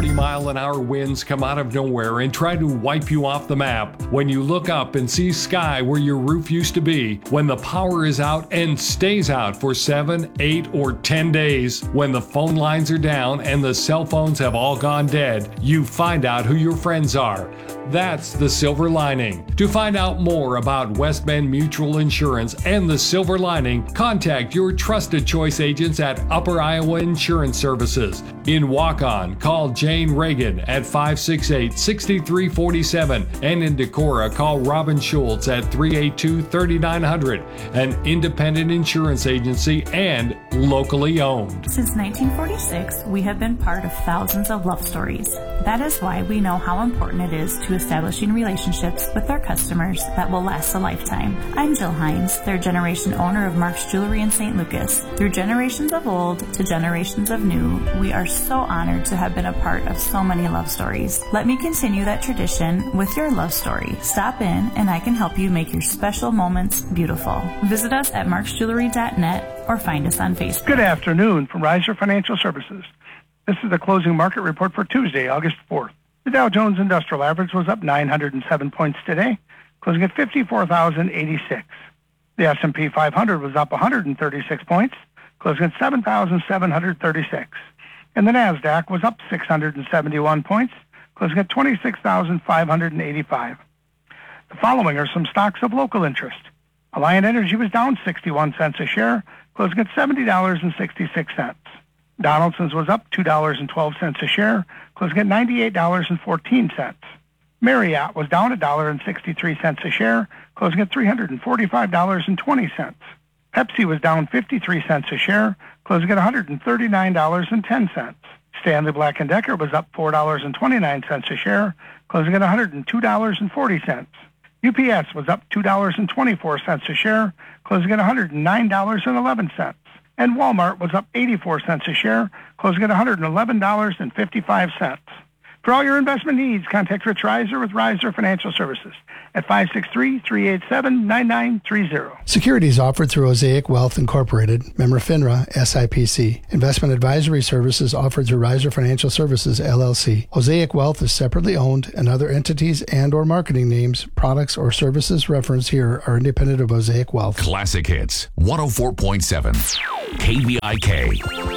40-mile-an-hour winds come out of nowhere and try to wipe you off the map, when you look up and see sky where your roof used to be, when the power is out and stays out for 7, 8, or 10 days, when the phone lines are down and the cell phones have all gone dead, you find out who your friends are. That's the silver lining. To find out more about West Bend Mutual Insurance and the silver lining, contact your trusted choice agents at Upper Iowa Insurance Services. In Waukon, call Jane Reagan at 568-6347, and in Decorah, call Robin Schultz at 382-3900, an independent insurance agency and locally owned. Since 1946, we have been part of thousands of love stories. That is why we know how important it is to establishing relationships with our customers that will last a lifetime. I'm Jill Hines, third generation owner of Mark's Jewelry in St. Lucas. Through generations of old to generations of new, we are so honored to have been a part of so many love stories. Let me continue that tradition with your love story. Stop in and I can help you make your special moments beautiful. Visit us at marksjewelry.net or find us on Facebook. Good afternoon from Riser Financial Services. This is the closing market report for Tuesday, August 4th. The Dow Jones Industrial Average was up 907 points today, closing at 54,086. The S&P 500 was up 136 points, closing at 7,736. And the NASDAQ was up 671 points, closing at 26,585. The following are some stocks of local interest. Alliant Energy was down 61 cents a share, closing at $70.66. Donaldson's was up $2.12 a share, closing at $98.14. Marriott was down $1.63 a share, closing at $345.20. Pepsi was down 53 cents a share, closing at $139.10. Stanley Black & Decker was up $4.29 a share, closing at $102.40. UPS was up $2.24 a share, closing at $109.11. And Walmart was up 84 cents a share, closing at $111.55. For all your investment needs, contact Rich Reiser with Reiser Financial Services at 563-387-9930. Securities offered through Osaic Wealth Incorporated, member FINRA, SIPC. Investment advisory services offered through Reiser Financial Services, LLC. Osaic Wealth is separately owned, and other entities and or marketing names, products, or services referenced here are independent of Osaic Wealth. Classic Hits, 104.7, KVIK.